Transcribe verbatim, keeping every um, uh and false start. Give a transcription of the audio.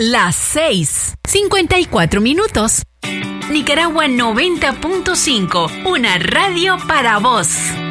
Las seis, cincuenta y cuatro minutos. Nicaragua noventa punto cinco, una radio para vos.